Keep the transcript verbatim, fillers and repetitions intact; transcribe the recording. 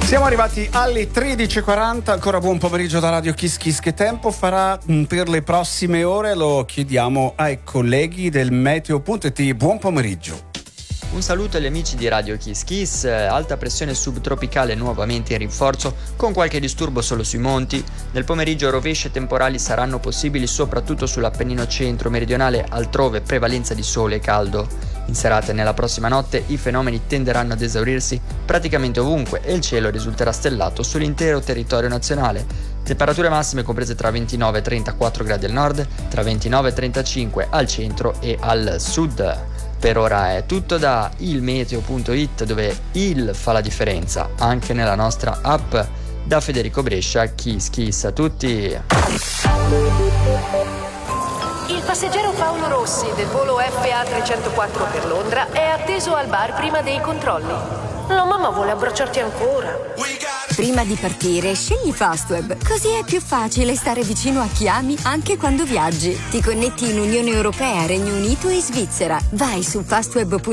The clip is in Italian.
Siamo arrivati alle tredici e quaranta, ancora buon pomeriggio da Radio Kiss Kiss. Che tempo farà per le prossime ore? Lo chiediamo ai colleghi del meteo punto it. Buon pomeriggio. Un saluto agli amici di Radio Kiss Kiss. Alta pressione subtropicale nuovamente in rinforzo, con qualche disturbo solo sui monti. Nel pomeriggio rovesci e temporali saranno possibili soprattutto sull'Appennino centro meridionale, altrove prevalenza di sole e caldo. In serata e nella prossima notte i fenomeni tenderanno ad esaurirsi praticamente ovunque e il cielo risulterà stellato sull'intero territorio nazionale. Temperature massime comprese tra ventinove e trentaquattro gradi al nord, tra ventinove e trentacinque al centro e al sud. Per ora è tutto da il meteo punto it, dove il fa la differenza anche nella nostra app. Da Federico Brescia, Kiss Kiss a tutti. Il passeggero Paolo Rossi del volo F A trecentoquattro per Londra è atteso al bar prima dei controlli. La mamma vuole abbracciarti ancora. Prima di partire, scegli Fastweb, così è più facile stare vicino a chi ami anche quando viaggi. Ti connetti in Unione Europea, Regno Unito e Svizzera. Vai su fastweb punto